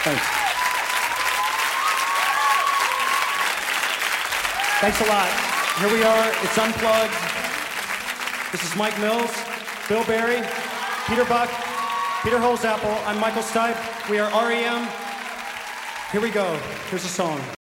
Thanks. Thanks a lot. Here we are. It's Unplugged. This is Mike Mills, Bill Berry, Peter Buck, Peter Holzapfel. I'm Michael Stipe. We are REM. Here we go. Here's a song.